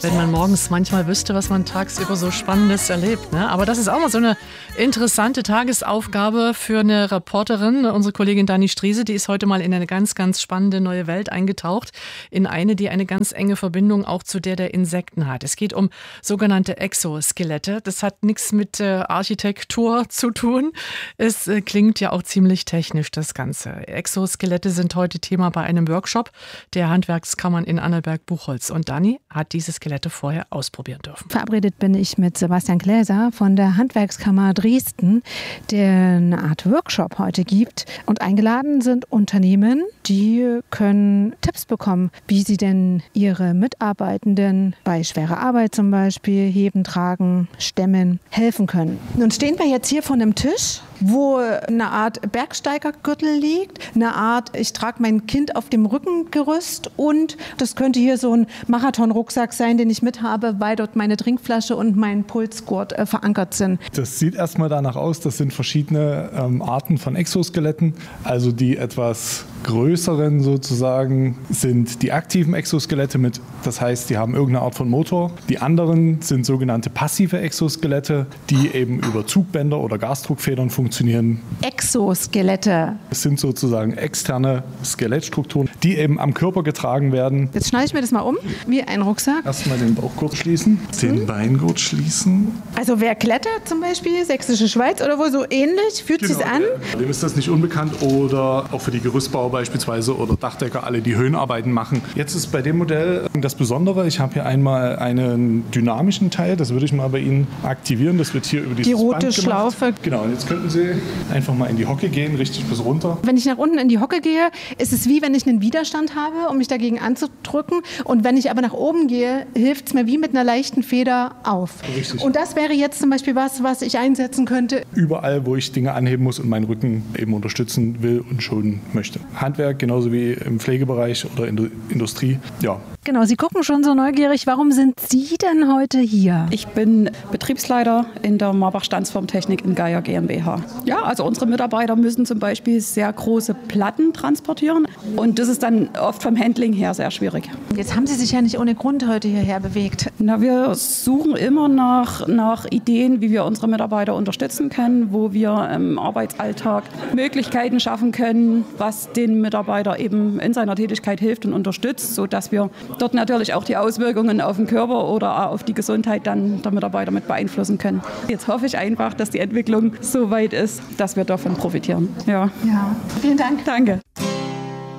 Wenn man morgens manchmal wüsste, was man tagsüber so Spannendes erlebt. Ne? Aber das ist auch mal so eine interessante Tagesaufgabe für eine Reporterin. Unsere Kollegin Dani Striese, die ist heute mal in eine ganz, ganz spannende neue Welt eingetaucht. In eine, die eine ganz enge Verbindung auch zu der Insekten hat. Es geht um sogenannte Exoskelette. Das hat nichts mit Architektur zu tun. Es klingt ja auch ziemlich technisch, das Ganze. Exoskelette sind heute Thema bei einem Workshop der Handwerkskammern in Annaberg-Buchholz. Und Dani hat diese Skelette vorher ausprobieren dürfen. Verabredet bin ich mit Sebastian Gläser von der Handwerkskammer Dresden, der eine Art Workshop heute gibt. Und eingeladen sind Unternehmen, die können Tipps bekommen, wie sie denn ihre Mitarbeitenden bei schwerer Arbeit zum Beispiel, Heben, Tragen, Stemmen, helfen können. Nun stehen wir jetzt hier vor einem Tisch, wo eine Art Bergsteigergürtel liegt, eine Art, ich trage mein Kind auf dem Rückengerüst und das könnte hier so ein Marathon-Rucksack sein, den ich mit habe, weil dort meine Trinkflasche und mein Pulsgurt verankert sind. Das sieht erstmal danach aus, das sind verschiedene Arten von Exoskeletten. Also die etwas größeren sozusagen sind die aktiven Exoskelette das heißt, die haben irgendeine Art von Motor. Die anderen sind sogenannte passive Exoskelette, die eben über Zugbänder oder Gasdruckfedern funktionieren. Exoskelette. Es sind sozusagen externe Skelettstrukturen, die eben am Körper getragen werden. Jetzt schneide ich mir das mal um, wie ein Rucksack. Erstmal den Bauchgurt schließen, den Beingurt schließen. Also wer klettert zum Beispiel, Sächsische Schweiz oder wo so ähnlich, fühlt sich's an? Dem ist das nicht unbekannt oder auch für die Gerüstbauer beispielsweise oder Dachdecker, alle die Höhenarbeiten machen. Jetzt ist bei dem Modell das Besondere, ich habe hier einmal einen dynamischen Teil, das würde ich mal bei Ihnen aktivieren, das wird hier über dieses die rote Band gemacht. Schlaufe. Genau, und jetzt könnten Sie einfach mal in die Hocke gehen, richtig bis runter. Wenn ich nach unten in die Hocke gehe, ist es wie wenn ich einen Widerstand habe, um mich dagegen anzudrücken. Und wenn ich aber nach oben gehe, hilft es mir wie mit einer leichten Feder auf. Richtig. Und das wäre jetzt zum Beispiel was ich einsetzen könnte. Überall, wo ich Dinge anheben muss und meinen Rücken eben unterstützen will und schonen möchte. Handwerk genauso wie im Pflegebereich oder in der Industrie, ja. Genau, Sie gucken schon so neugierig. Warum sind Sie denn heute hier? Ich bin Betriebsleiter in der Marbach Stanzformtechnik in Geier GmbH. Ja, also unsere Mitarbeiter müssen zum Beispiel sehr große Platten transportieren und das ist dann oft vom Handling her sehr schwierig. Jetzt haben Sie sich ja nicht ohne Grund heute hierher bewegt. Na, wir suchen immer nach Ideen, wie wir unsere Mitarbeiter unterstützen können, wo wir im Arbeitsalltag Möglichkeiten schaffen können, was den Mitarbeiter eben in seiner Tätigkeit hilft und unterstützt, sodass wir dort natürlich auch die Auswirkungen auf den Körper oder auf die Gesundheit dann der Mitarbeiter mit beeinflussen können. Jetzt hoffe ich einfach, dass die Entwicklung so weit ist, dass wir davon profitieren. Ja. Vielen Dank. Danke.